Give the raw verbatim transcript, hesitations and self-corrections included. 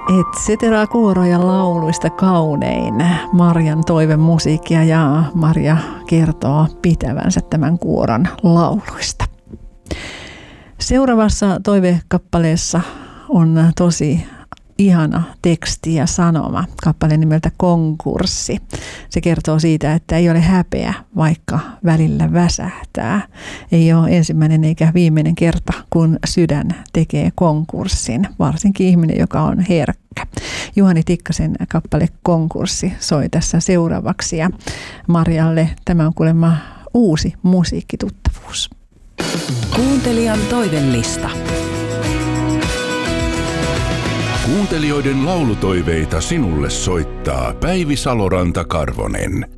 Et cetera kuoroja lauluista kaunein. Marjan toivemusiikkia ja Marja kertoo pitävänsä tämän kuoron lauluista. Seuraavassa toivekappaleessa on tosi ihana teksti ja sanoma, kappale nimeltä Konkurssi. Se kertoo siitä, että ei ole häpeä, vaikka välillä väsähtää. Ei ole ensimmäinen eikä viimeinen kerta, kun sydän tekee konkurssin, varsinkin ihminen, joka on herkkä. Juhani Tikkasen kappale Konkurssi soi tässä seuraavaksi ja Marjalle tämä on kuulemma uusi musiikkituttavuus. Kuuntelijan toivellista. Kuuntelijoiden laulutoiveita sinulle soittaa Päivi Saloranta-Karvonen.